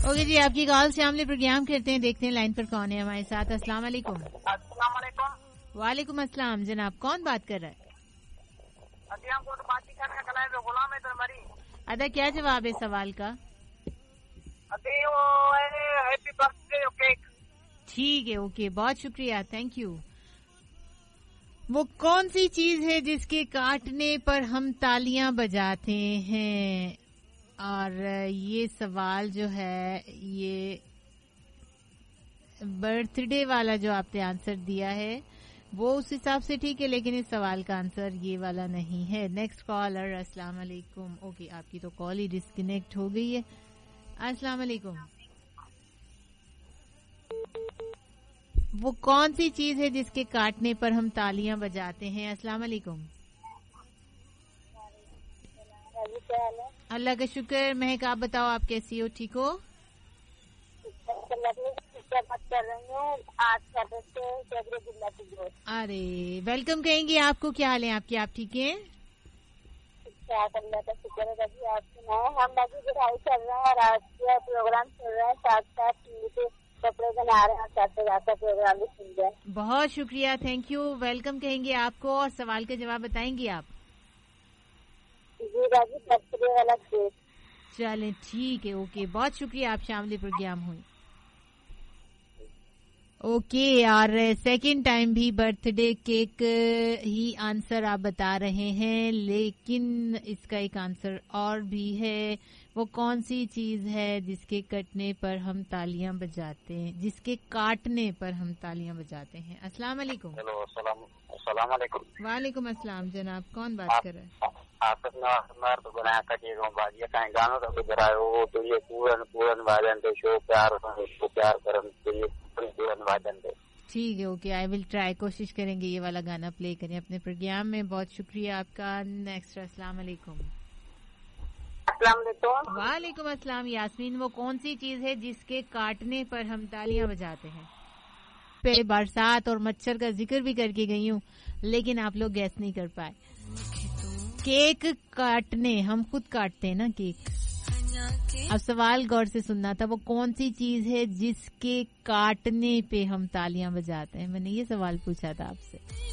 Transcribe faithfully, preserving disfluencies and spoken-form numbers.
Okay जी, आपकी call से हमने प्रोग्राम करते हैं, देखते हैं लाइन पर कौन है हमारे साथ। अस्सलाम वालेकुम। अस्सलाम वालेकुम। वालेकुम अस्सलाम जनाब, कौन बात कर रहा है? अदा क्या जवाब है सवाल का? Happy birthday cake. ठीक है, ओके, बहुत शुक्रिया, थैंक यू। वो कौन सी चीज है जिसके काटने पर हम तालियां बजाते हैं? और ये सवाल जो है, ये बर्थडे वाला जो आपने आंसर दिया है वो उस हिसाब से ठीक है, लेकिन इस सवाल का आंसर ये वाला नहीं है। Next collar. अस्सलाम वालेकुम। ओके, आपकी तो कॉल ही डिस्कनेक्ट हो गई है। अस्सलाम वालेकुम। वो कौन सी चीज है जिसके काटने पर हम तालियां बजाते हैं? अस्सलाम वालेकुम। अल्लाह का शुक्र। महक, आप बताओ, आप कैसी हो? ठीक हो? अरे वेलकम कहेंगे आपको। क्या हाल है आपकी? आप ठीक हैं? अल्लाह का शुक्र है। कभी आप सुनाए? हम बाकी पढ़ाई कर रहे हैं और आज का प्रोग्राम चल रहा है, साथ साथ कपड़े बना रहे हैं, साथ साथ प्रोग्राम भी सुन रहे हैं। बहुत शुक्रिया, थैंक यू। वेलकम कहेंगे आपको और सवाल का जवाब बताएंगे आप? जी बाजी, बर्थडे वाला केक। चलें, ठीक है, ओके, बहुत शुक्रिया, आप शामिल प्रोग्राम हुई। ओके, और सेकंड टाइम भी बर्थडे केक ही आंसर आप बता रहे हैं, लेकिन इसका एक आंसर और भी है। वो कौन सी चीज है जिसके कटने पर हम तालियां बजाते हैं, जिसके काटने पर हम तालियां बजाते हैं? अस्सलाम वालेकुम। हेलो, अस्सलाम अस्सलाम वालेकुम। वालेकुम अस्सलाम जनाब, कौन बात कर रहा है? आपस में तो बनाया था कि बाजिया का गाना तो गुजरायो तो ये पूरन पूरन वादन दे शो प्यार शो प्यार करन तो ये पूरन वादन दे। ठीक है, ओके, आई विल ट्राई, कोशिश करेंगे ये वाला गाना प्ले करें अपने प्रोग्राम में। बहुत शुक्रिया आपका। नेक्स्ट। अस्सलाम वालेकुम। वालेकुम अस्सलाम। यास्मीन, वो कौन सी चीज है जिसके काटने पर हम तालियां बजाते हैं? पे बरसात और मच्छर का जिक्र भी करके गई हूँ, लेकिन आप लोग गैस नहीं कर पाए। केक काटने, हम खुद काटते हैं ना केक। अब सवाल गौर से सुनना था, वो कौन सी चीज है जिसके काटने पे हम तालियां बजाते हैं? मैंने ये सवाल पूछा था आपसे।